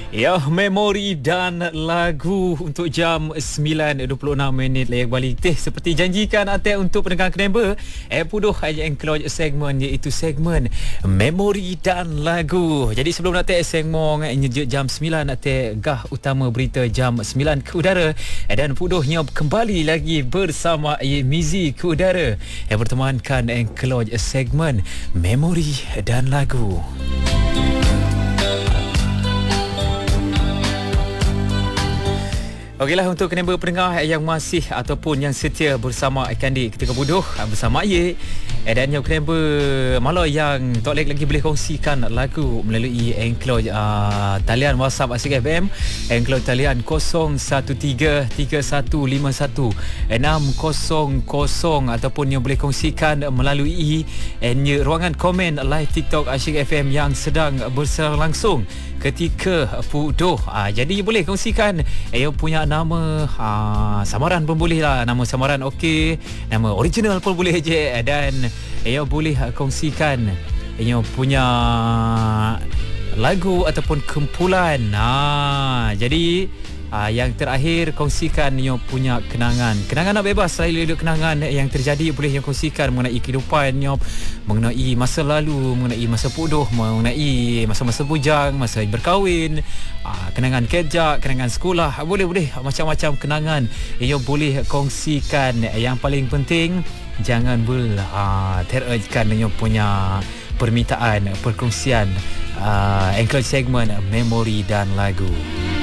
Ya, memori dan lagu untuk jam 9.26 layak balik seperti janjikan Atek untuk pendengar Keneba. Puduh yang keluar segmen iaitu segmen memori dan lagu. Jadi sebelum Atek segmen nyejak jam 9 Atek gah utama berita jam 9 ke udara dan puduhnya kembali lagi bersama Mizi ke udara yang bertemankan yang keluar segmen memori dan lagu. Okeylah, untuk Keneba pendengar yang masih ataupun yang setia bersama Kandi ketika buduh bersama Aye dan yang Keneba malah yang tak lagi boleh kongsikan lagu melalui enclose talian WhatsApp Asik FM, enclose talian 0133151600 ataupun yang boleh kongsikan melalui ruangan komen live TikTok Asik FM yang sedang bersiaran langsung ketika puduh. Jadi boleh kongsikan yang punya nama samaran pun boleh lah, nama samaran okey, nama original pun boleh je, dan boleh kongsikan yang punya lagu ataupun kumpulan. Jadi yang terakhir kongsikan yang punya kenangan nak bebas, selalu kenangan yang terjadi boleh yang kongsikan mengenai kehidupan yang, mengenai masa lalu, mengenai masa puduh, mengenai masa-masa bujang, masa berkahwin, kenangan kerja, kenangan sekolah, boleh macam-macam kenangan yang boleh kongsikan. Yang paling penting jangan teruskan yang punya permintaan perkongsian encourage segmen memori dan lagu.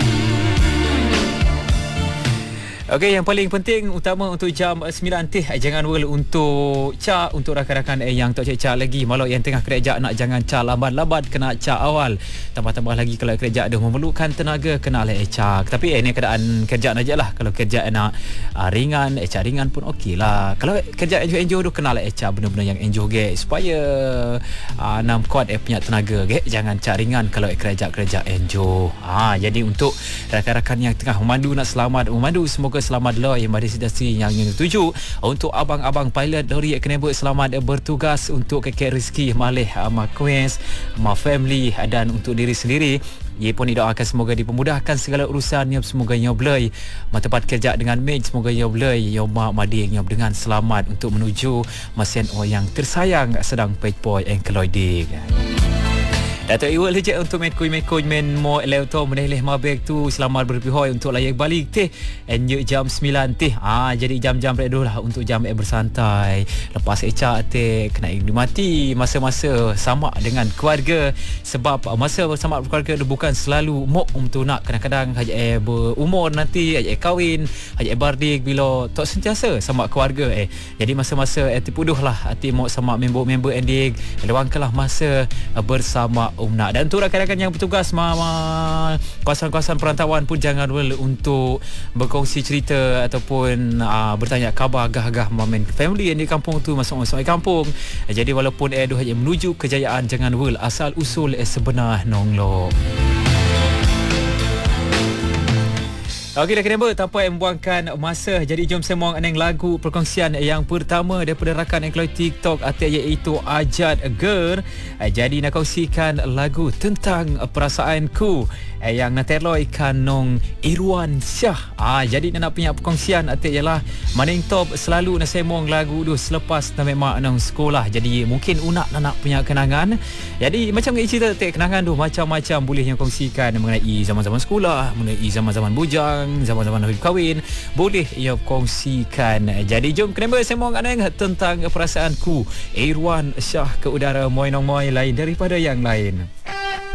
Okey, yang paling penting utama untuk jam 9 jangan untuk cak untuk rakan-rakan yang tak cak lagi, malah yang tengah kerja nak jangan cak lambat-lambat, kena cak awal. Tambah-tambah lagi kalau kerja ada memerlukan tenaga kena cak. Tapi ini keadaan kerja aja lah. Kalau kerja nak ringan, cak ringan pun okey lah. Kalau kerja enjoy tu kena cak benda-benda yang enjoy supaya nam kuat punya tenaga jangan cak ringan kalau kerja enjoy. Jadi untuk rakan-rakan yang tengah memandu nak selamat memandu, semoga selamat lah yang pada destinasi yang tuju. Untuk abang-abang pilot lori Keneba, selamat bertugas untuk kekek rezeki malih Queens, family dan untuk diri sendiri. Ia pun didoakan semoga dipermudahkan segala urusannya, semoga ia boleh tempat kerja dengan mate, semoga ia boleh mak mading dengan selamat untuk menuju mesin yang tersayang sedang poi yang keloidik. Datuk Iwal je untuk mekoi men mo eleuto meneleh mabek tu selamat berpihoi untuk layak balik jam 9 jadi jam-jam redo lah untuk jam bersantai lepas ecak kena nikmati masa-masa sama dengan keluarga, sebab masa bersama keluarga tu bukan selalu mok untuk nak kadang-kadang haja berumur nanti haja kahwin haja bardik bila tak sentiasa sama keluarga jadi masa-masa puduh lah mok sama member endik luangkanlah masa bersama nak. Dan untuk rakan-rakan yang bertugas kawasan-kawasan perantauan pun jangan untuk berkongsi cerita ataupun bertanya khabar agah-agah mamen family yang di kampung tu masuk-masuk kampung. Jadi walaupun menuju kejayaan jangan asal usul sebenar nonglo. Okey dah Keneba, tanpa membuangkan masa, jadi jom semua dengan lagu perkongsian yang pertama daripada rakan yang keluar TikTok iaitu Ajat Ger. Jadi nak kongsikan lagu tentang perasaanku yang naterloi kanong Irwan Syah. Jadi nak punya perkongsian ialah maning top selalu nak semong lagu tu selepas mak nang sekolah. Jadi mungkin unak nak punya kenangan. Jadi macam cerita kenangan tu macam-macam boleh yang kongsikan mengenai zaman-zaman sekolah, mengenai zaman-zaman bujang, zaman-zaman hidup kahwin, boleh ia kongsikan. Jadi jom Keneba semong tentang perasaanku. Irwan Syah ke udara moy lain daripada yang lain.